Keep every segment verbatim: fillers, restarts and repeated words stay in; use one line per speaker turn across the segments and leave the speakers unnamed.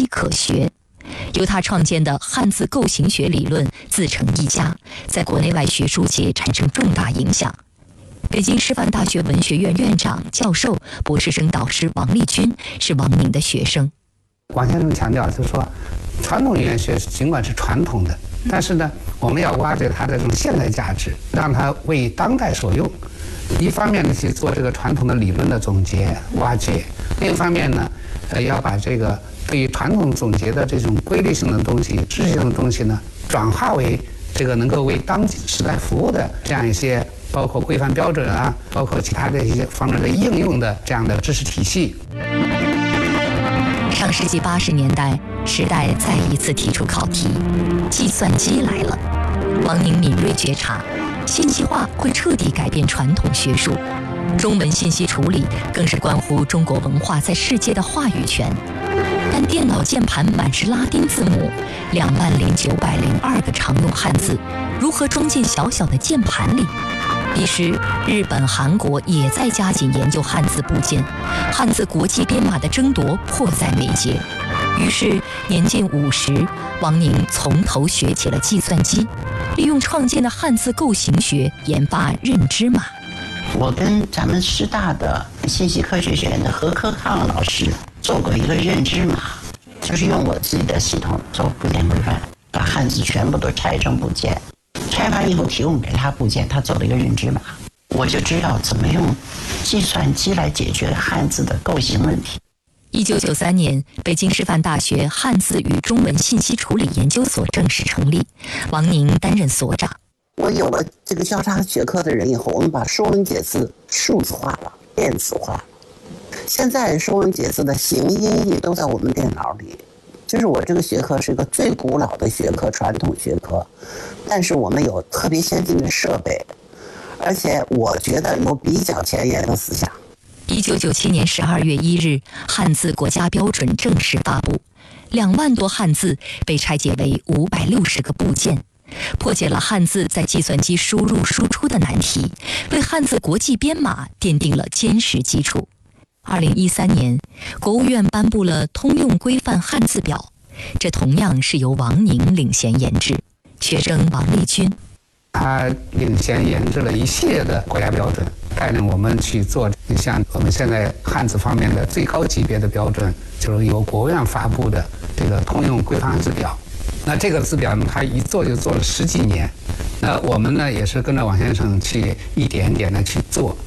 机可学。由他创建的汉字构形学理论自成一家，在国内外学术界产生重大影响。北京师范大学文学院院长、教授、博士生导师王立军是王宁的学生。
王先生强调，就是说，传统语言学尽管是传统的，但是呢，我们要挖掘它的这种现代价值，让它为当代所用。一方面呢，去做这个传统的理论的总结、挖掘；另一方面呢，呃，要把这个对于传统总结的这种规律性的东西、知识性的东西呢，转化为这个能够为当时代服务的这样一些，包括规范标准啊，包括其他的一些方面的应用的这样的知识体系。
上世纪八十年代，时代再一次提出考题，计算机来了。王宁敏锐觉察，信息化会彻底改变传统学术，中文信息处理更是关乎中国文化在世界的话语权。但电脑键盘满是拉丁字母，两万零九百零二个常用汉字，如何装进小小的键盘里？彼时，日本、韩国也在加紧研究汉字部件，汉字国际编码的争夺迫在眉睫。于是，年近五十，王宁从头学起了计算机，利用创建的汉字构形学研发认知码。
我跟咱们师大的信息科学学院的何科康老师做过一个认知码，就是用我自己的系统做部件规范，把汉字全部都拆成部件，拆完以后提供给他部件，他做了一个认知码，我就知道怎么用计算机来解决汉字的构形问题。
一九九三年，北京师范大学汉字与中文信息处理研究所正式成立，王宁担任所长。
我有了这个交叉学科的人以后，我们把说文解字数字化了、电子化了。现在说文解字的形音义都在我们电脑里。就是我这个学科是一个最古老的学科，传统学科，但是我们有特别先进的设备，而且我觉得有比较前沿的思想。
一九九七年十二月一日，汉字国家标准正式发布，两万多汉字被拆解为五百六十个部件，破解了汉字在计算机输入输出的难题，为汉字国际编码奠定了坚实基础。二零一三年，国务院颁布了通用规范汉字表，这同样是由王宁领衔研制。学生王立军，
他领衔研制了一系列的国家标准，带领我们去做像我们现在汉字方面的最高级别的标准，就是由国务院发布的这个通用规范汉字表。那这个字表呢，他一做就做了十几年，那我们呢也是跟着王先生去一点点的去做。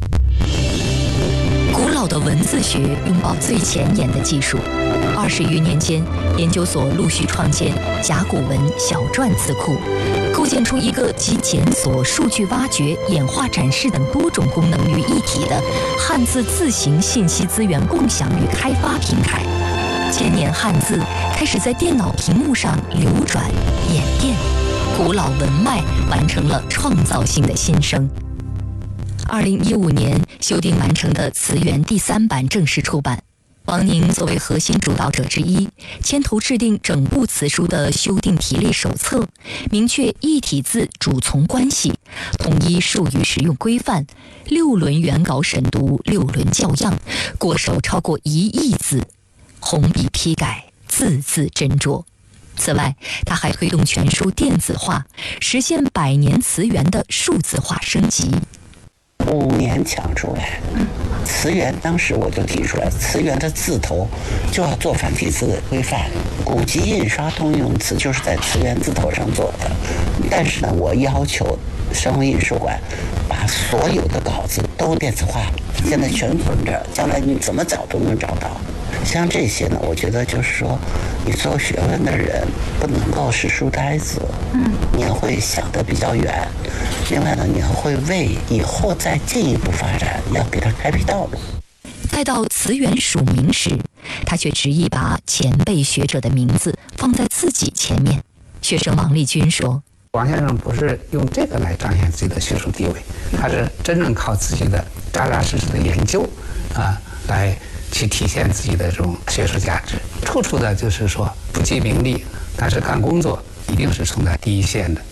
古老的文字学拥抱最前沿的技术，二十余年间，研究所陆续创建甲骨文小篆字库，构建出一个集检索、数据挖掘、演化展示等多种功能于一体的汉字字形信息资源共享与开发平台。千年汉字开始在电脑屏幕上流转演变，古老文脉完成了创造性的新生。二零一五年修订完成的词源第三版正式出版，王宁作为核心主导者之一，牵头制定整部词书的修订题例手册，明确异体字主从关系，统一术语使用规范，六轮原稿审读，六轮校样，过手超过一亿字，红笔批改，字字斟酌。此外，他还推动全书电子化，实现百年词源的数字化升级。
五年抢出来，词源当时我就提出来，词源的字头就要做繁体字规范，古籍印刷通用词就是在词源字头上做的。但是呢，我要求生物印书馆把所有的稿子都电子化，现在全存着，将来你怎么找都能找到。像这些呢，我觉得就是说，你做学问的人不能够是书呆子，嗯，你要会想得比较远。另外呢，你要会为以后再进一步发展，要给他开辟道路。
待到词源署名时，他却执意把前辈学者的名字放在自己前面。学生王立军说：“
王先生不是用这个来彰显自己的学术地位，他是真正靠自己的扎扎实实的研究啊，来去体现自己的这种学术价值。处处的就是说不计名利，但是干工作一定是冲在第一线的。”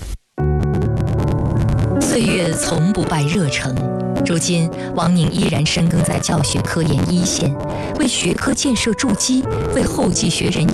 岁月从不败热诚，如今王宁依然深耕在教学科研一线，为学科建设筑基，为后继学人